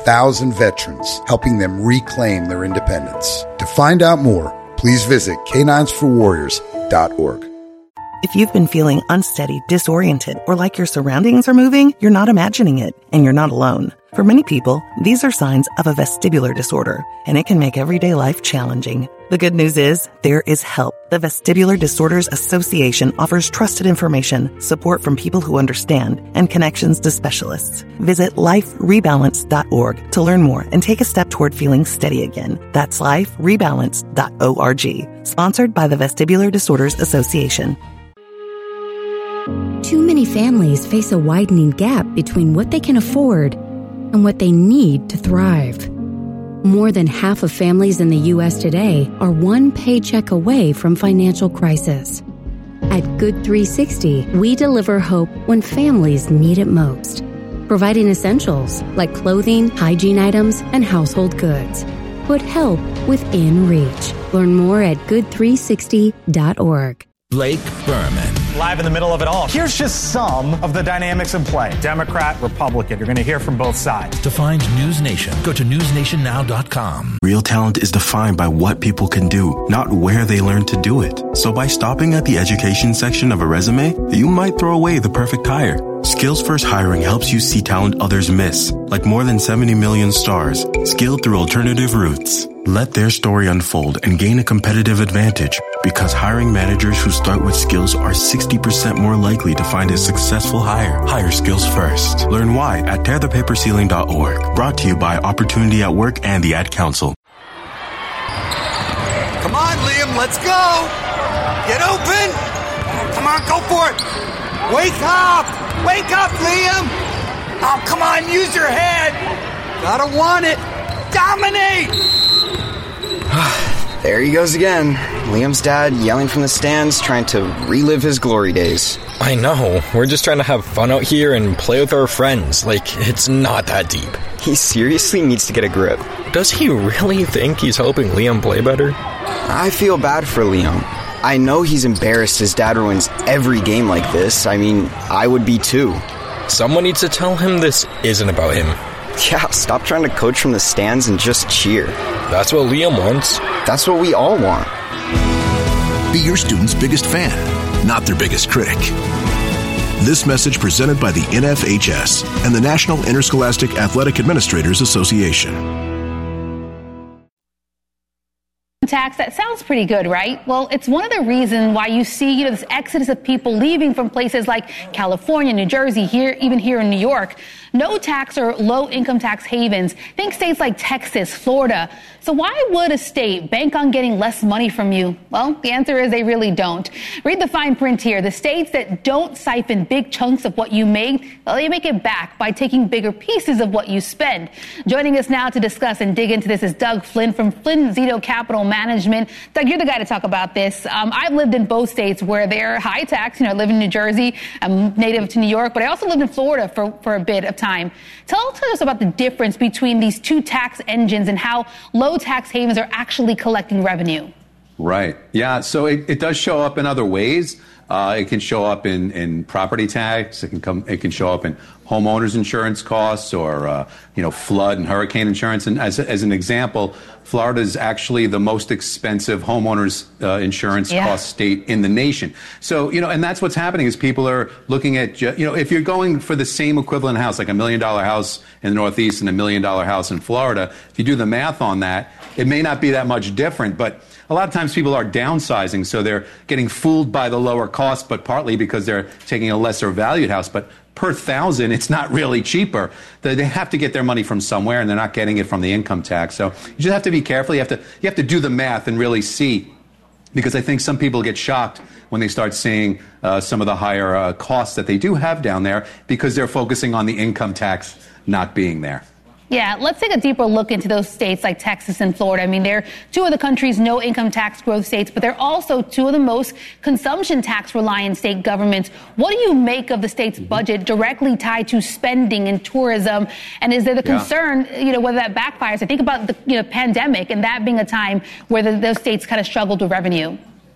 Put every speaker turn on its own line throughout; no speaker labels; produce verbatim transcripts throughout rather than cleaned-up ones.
thousand veterans, helping them reclaim their independence. To find out more, please visit canines for warriors dot org.
If you've been feeling unsteady, disoriented, or like your surroundings are moving, you're not imagining it, and you're not alone. For many people, these are signs of a vestibular disorder, and it can make everyday life challenging. The good news is, there is help. The Vestibular Disorders Association offers trusted information, support from people who understand, and connections to specialists. Visit life rebalance dot org to learn more and take a step toward feeling steady again. That's life rebalance dot org. Sponsored by the Vestibular Disorders Association.
Too many families face a widening gap between what they can afford and what they need to thrive. More than half of families in the U S today are one paycheck away from financial crisis. At Good three sixty, we deliver hope when families need it most, providing essentials like clothing, hygiene items, and household goods. Put help within reach. Learn more at good three sixty dot org.
Blake Berman.
Live in the middle of it all. Here's just some of the dynamics in play. Democrat, Republican. You're going to hear from both sides.
To find News Nation, go to news nation now dot com.
Real talent is defined by what people can do, not where they learn to do it. So by stopping at the education section of a resume, you might throw away the perfect hire. Skills First Hiring helps you see talent others miss, like more than seventy million stars, skilled through alternative routes. Let their story unfold and gain a competitive advantage, because hiring managers who start with skills are sixty percent more likely to find a successful hire. Hire skills first. Learn why at tear the paper ceiling dot org. Brought to you by Opportunity at Work and the Ad Council.
Come on, Liam, let's go. Get open. Come on, go for it. Wake up. Wake up, Liam. Oh, come on, use your head. Gotta want it. Dominate.
There he goes again. Liam's dad yelling from the stands, trying to relive his glory days.
I know. We're just trying to have fun out here and play with our friends. Like, it's not that deep.
He seriously needs to get a grip.
Does he really think he's helping Liam play better?
I feel bad for Liam. I know he's embarrassed his dad ruins every game like this. I mean, I would be too.
Someone needs to tell him this isn't about him.
Yeah, stop trying to coach from the stands and just cheer.
That's what Liam wants.
That's what we all want.
Be your student's biggest fan, not their biggest critic. This message presented by the N F H S and the National Interscholastic Athletic Administrators Association.
Tax, that sounds pretty good, right? Well, it's one of the reasons why you see, you know, this exodus of people leaving from places like California, New Jersey, here, even here in New York. No tax or low income tax havens. Think states like Texas, Florida. So why would a state bank on getting less money from you? Well, the answer is they really don't. Read the fine print here. The states that don't siphon big chunks of what you make, well, they make it back by taking bigger pieces of what you spend. Joining us now to discuss and dig into this is Doug Flynn from Flynn Zito Capital Management. Doug, you're the guy to talk about this. Um, I've lived in both states where they're high tax. You know, I live in New Jersey. I'm native to New York, but I also lived in Florida for, for a bit of time. Tell, tell us about the difference between these two tax engines and how low tax havens are actually collecting revenue.
Right. Yeah. So it, it does show up in other ways. Uh, it can show up in, in property tax. It can come. It can show up in homeowners insurance costs, or uh, you know, flood and hurricane insurance. And as as an example, Florida is actually the most expensive homeowners uh, insurance yeah. cost state in the nation. So you know, and that's what's happening is people are looking at, you know, if you're going for the same equivalent house, like a million dollar house in the Northeast and a million dollar house in Florida, if you do the math on that, it may not be that much different, but a lot of times people are downsizing, so they're getting fooled by the lower cost, but partly because they're taking a lesser valued house. But per thousand, it's not really cheaper. They have to get their money from somewhere, and they're not getting it from the income tax. So you just have to be careful. You have to you have to do the math and really see, because I think some people get shocked when they start seeing uh, some of the higher uh, costs that they do have down there, because they're focusing on the income tax not being there.
Yeah, let's take a deeper look into those states like Texas and Florida. I mean, they're two of the country's no income tax growth states, but they're also two of the most consumption tax reliant state governments. What do you make of the state's budget directly tied to spending and tourism? And is there the concern, yeah. you know, whether that backfires? I think about the you know pandemic and that being a time where the, those states kind of struggled with revenue.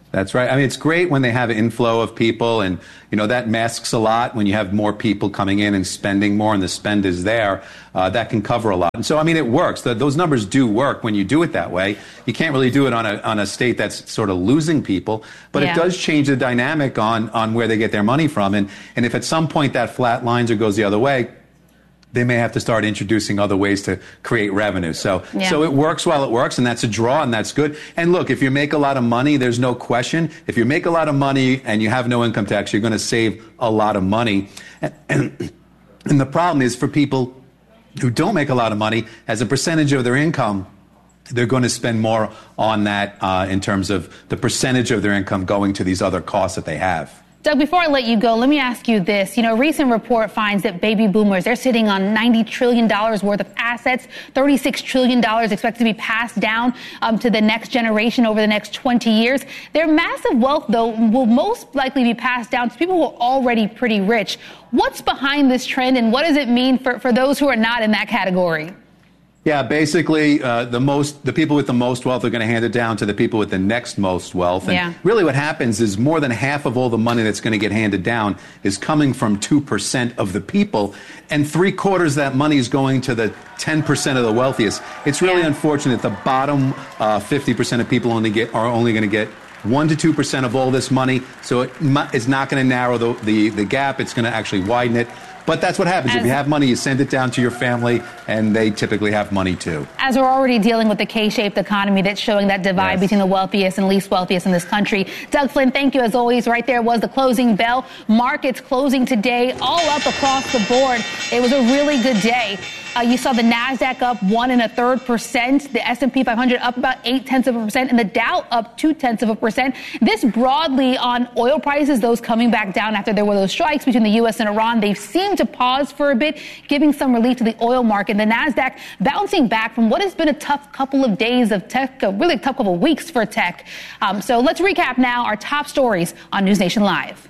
That's right. I mean, it's great when they have an inflow of people, and, you know, that masks a lot when you have more people coming in and spending more, and the spend is there. Uh, that can cover a lot. And so, I mean, it works. The, those numbers do work when you do it that way. You can't really do it on a on a state that's sort of losing people, but yeah. it does change the dynamic on, on where they get their money from. And, and if at some point that flat lines or goes the other way, they may have to start introducing other ways to create revenue. So, yeah. so it works while it works, and that's a draw, and that's good. And look, if you make a lot of money, there's no question. If you make a lot of money and you have no income tax, you're going to save a lot of money. And, and, and the problem is for people who don't make a lot of money, as a percentage of their income, they're going to spend more on that uh, in terms of the percentage of their income going to these other costs that they have.
Doug, before I let you go, let me ask you this. You know, a recent report finds that baby boomers, they're sitting on ninety trillion dollars worth of assets, thirty-six trillion dollars expected to be passed down um, to the next generation over the next twenty years. Their massive wealth, though, will most likely be passed down to people who are already pretty rich. What's behind this trend, and what does it mean for, for those who are not in that category?
Yeah, basically, uh, the most, the people with the most wealth are going to hand it down to the people with the next most wealth. And
yeah.
really what happens is more than half of all the money that's going to get handed down is coming from two percent of the people. And three quarters of that money is going to the ten percent of the wealthiest. It's really yeah. unfortunate. The bottom uh, fifty percent of people only get are only going to get one to two percent of all this money. So it, it's not going to narrow the, the, the gap. It's going to actually widen it. But that's what happens. As, if you have money, you send it down to your family, and they typically have money, too.
As we're already dealing with the K-shaped economy that's showing that divide yes. between the wealthiest and least wealthiest in this country. Doug Flynn, thank you, as always. Right there was the closing bell. Markets closing today, all up across the board. It was a really good day. Uh, you saw the NASDAQ up one and a third percent, the S and P five hundred up about eight tenths of a percent, and the Dow up two tenths of a percent. This broadly on oil prices, those coming back down after there were those strikes between the U S and Iran. They seem to pause for a bit, giving some relief to the oil market. The NASDAQ bouncing back from what has been a tough couple of days of tech, a really tough couple of weeks for tech. Um, so let's recap now our top stories on News Nation Live.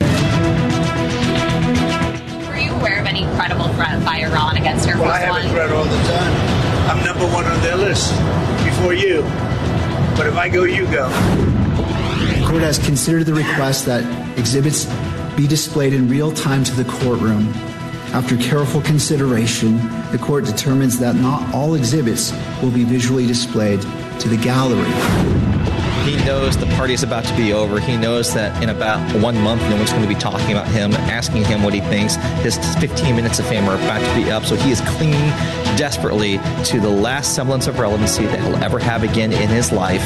Were you aware of any credible threat by Iran against Air Force One?
Well, I have a threat all the time. I'm number one on their list before you. But if I go, you go.
The court has considered the request that exhibits be displayed in real time to the courtroom. After careful consideration, the court determines that not all exhibits will be visually displayed to the gallery.
He knows the party is about to be over. He knows that in about one month, no one's going to be talking about him, asking him what he thinks. His fifteen minutes of fame are about to be up, so he is clinging desperately to the last semblance of relevancy that he'll ever have again in his life.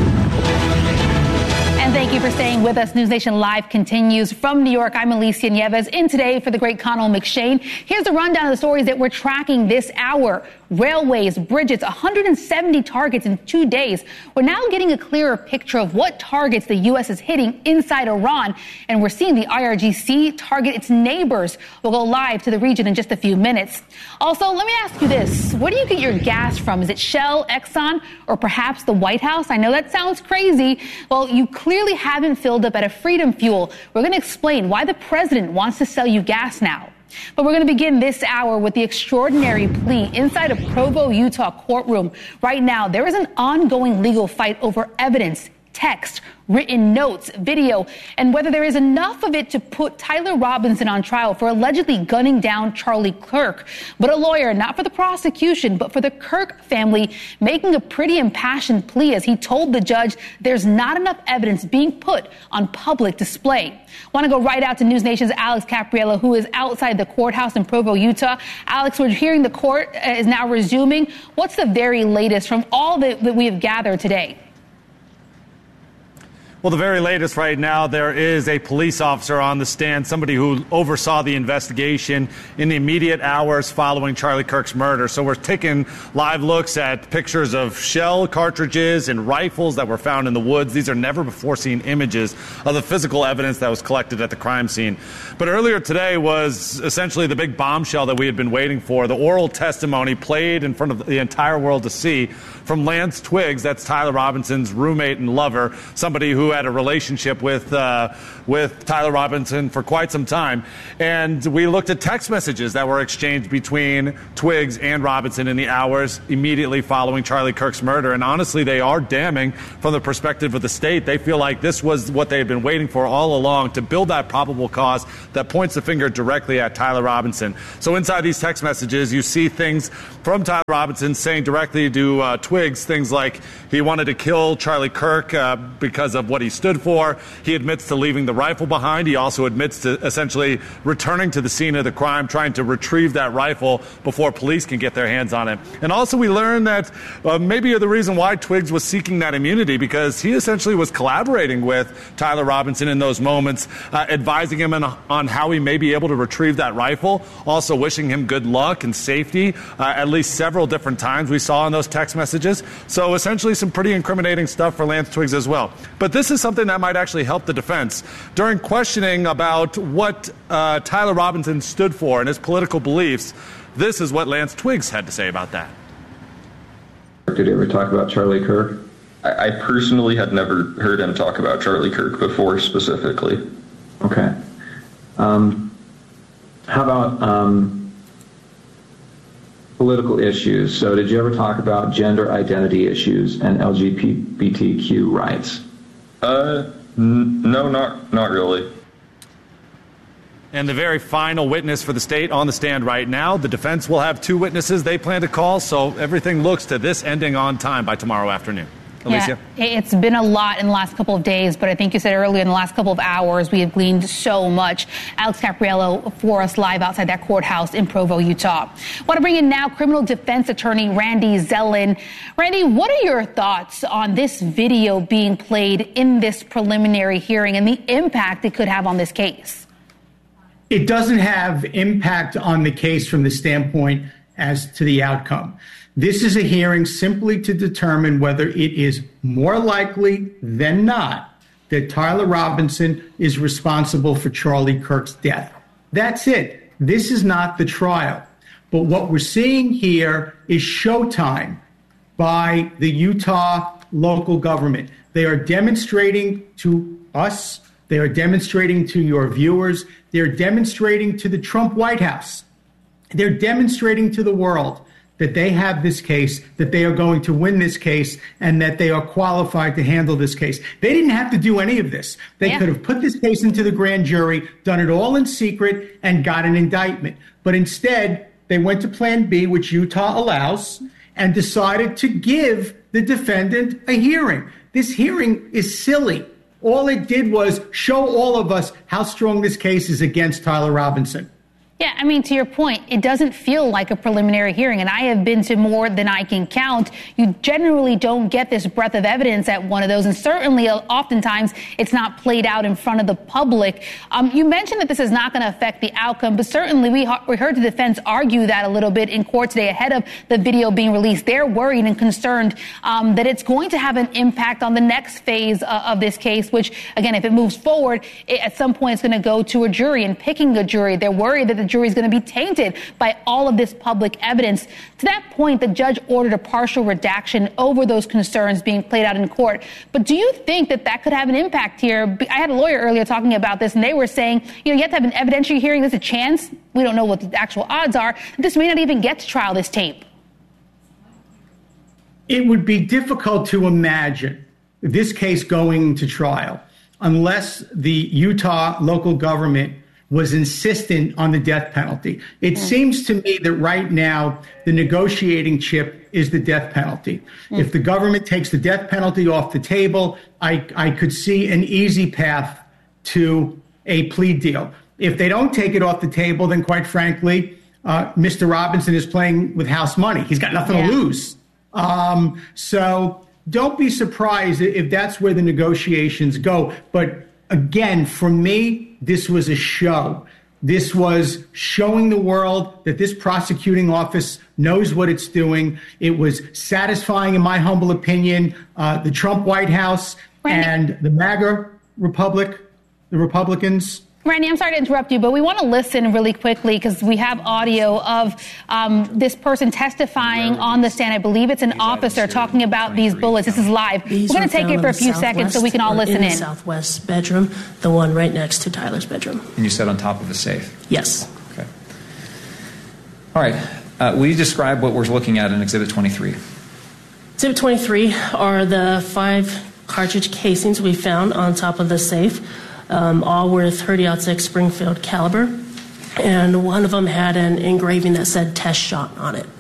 And thank you for staying with us. News Nation Live continues from New York. I'm Alicia Nieves in today for the great Connell McShane. Here's a rundown of the stories that we're tracking this hour. Railways, bridges, one hundred seventy targets in two days. We're now getting a clearer picture of what targets the U S is hitting inside Iran. And we're seeing the I R G C target its neighbors. We'll go live to the region in just a few minutes. Also, let me ask you this. Where do you get your gas from? Is it Shell, Exxon, or perhaps the White House? I know that sounds crazy. Well, you clearly haven't filled up at a Freedom Fuel. We're going to explain why the president wants to sell you gas now. But we're going to begin this hour with the extraordinary plea inside a Provo, Utah courtroom. Right now, there is an ongoing legal fight over evidence, text, written notes, video, and whether there is enough of it to put Tyler Robinson on trial for allegedly gunning down Charlie Kirk. But a lawyer, not for the prosecution, but for the Kirk family, making a pretty impassioned plea as he told the judge there's not enough evidence being put on public display. Want to go right out to News Nation's Alex Capriello, who is outside the courthouse in Provo, Utah. Alex, we're hearing the court is now resuming. What's the very latest from all that, that we have gathered today?
Well, the very latest right now, there is a police officer on the stand, somebody who oversaw the investigation in the immediate hours following Charlie Kirk's murder. So we're taking live looks at pictures of shell cartridges and rifles that were found in the woods. These are never before seen images of the physical evidence that was collected at the crime scene. But earlier today was essentially the big bombshell that we had been waiting for, the oral testimony played in front of the entire world to see from Lance Twiggs, that's Tyler Robinson's roommate and lover, somebody who who had a relationship with uh, with Tyler Robinson for quite some time. And we looked at text messages that were exchanged between Twiggs and Robinson in the hours immediately following Charlie Kirk's murder. And honestly, they are damning from the perspective of the state. They feel like this was what they had been waiting for all along, to build that probable cause that points the finger directly at Tyler Robinson. So inside these text messages, you see things from Tyler Robinson saying directly to uh, Twiggs, things like he wanted to kill Charlie Kirk uh, because of what he stood for. He admits to leaving the rifle behind. He also admits to essentially returning to the scene of the crime, trying to retrieve that rifle before police can get their hands on it. And also we learned that uh, maybe the reason why Twiggs was seeking that immunity, because he essentially was collaborating with Tyler Robinson in those moments, uh, advising him on, on how he may be able to retrieve that rifle, also wishing him good luck and safety uh, at least several different times we saw in those text messages. So essentially some pretty incriminating stuff for Lance Twiggs as well. But this is something that might actually help the defense. During questioning about what uh, Tyler Robinson stood for and his political beliefs, this is what Lance Twiggs had to say about that.
Did he ever talk about Charlie Kirk?
I, I personally had never heard him talk about Charlie Kirk before specifically.
Okay. Um, how about um, political issues? So did you ever talk about gender identity issues and L G B T Q rights?
Uh, n- no, not not really.
And the very final witness for the state on the stand right now, the defense will have two witnesses they plan to call, so everything looks to this ending on time by tomorrow afternoon. Alicia?
Yeah, it's been a lot in the last couple of days, but I think you said earlier in the last couple of hours we have gleaned so much. Alex Capriello for us live outside that courthouse in Provo, Utah. I want to bring in now criminal defense attorney Randy Zellin. Randy, what are your thoughts on this video being played in this preliminary hearing and the impact it could have on this case?
It doesn't have impact on the case from the standpoint as to the outcome. This is a hearing simply to determine whether it is more likely than not that Tyler Robinson is responsible for Charlie Kirk's death. That's it. This is not the trial. But what we're seeing here is showtime by the Utah local government. They are demonstrating to us, they are demonstrating to your viewers, they're demonstrating to the Trump White House, they're demonstrating to the world that they have this case, that they are going to win this case, and that they are qualified to handle this case. They didn't have to do any of this. They yeah. could have put this case into the grand jury, done it all in secret, and got an indictment. But instead, they went to Plan B, which Utah allows, and decided to give the defendant a hearing. This hearing is silly. All it did was show all of us how strong this case is against Tyler Robinson.
Yeah, I mean, to your point, it doesn't feel like a preliminary hearing, and I have been to more than I can count. You generally don't get this breadth of evidence at one of those, and certainly oftentimes it's not played out in front of the public. Um, you mentioned that this is not going to affect the outcome, but certainly we, ha- we heard the defense argue that a little bit in court today ahead of the video being released. They're worried and concerned um, that it's going to have an impact on the next phase uh, of this case, which, again, if it moves forward, it, at some point it's going to go to a jury, and picking a jury, they're worried that the jury is going to be tainted by all of this public evidence. To that point, the judge ordered a partial redaction over those concerns being played out in court. But do you think that that could have an impact here? I had a lawyer earlier talking about this, and they were saying, you know, you have to have an evidentiary hearing. There's a chance, we don't know what the actual odds are, this may not even get to trial, this tape.
It would be difficult to imagine this case going to trial unless the Utah local government was insistent on the death penalty. It mm. seems to me that right now, the negotiating chip is the death penalty. Mm. If the government takes the death penalty off the table, I, I could see an easy path to a plea deal. If they don't take it off the table, then quite frankly, uh, Mister Robinson is playing with house money. He's got nothing yeah. to lose. Um, so don't be surprised if that's where the negotiations go. But again, for me, this was a show. This was showing the world that this prosecuting office knows what it's doing. It was satisfying, in my humble opinion, uh, the Trump White House Randy. and the MAGA Republic, the Republicans,
Randy, I'm sorry to interrupt you, but we want to listen really quickly because we have audio of um, this person testifying on the stand. I believe it's an officer talking about these bullets. This is live.
These
We're going to take it for a few seconds so we can all listen in.
In the southwest bedroom, the one right next to Tyler's bedroom.
And you said on top of the safe?
Yes.
Okay. All right. Uh, will you describe what we're looking at in Exhibit twenty-three?
Exhibit twenty-three are the five cartridge casings we found on top of the safe. Um, all were thirty aught six Springfield caliber, and one of them had an engraving that said test shot on it.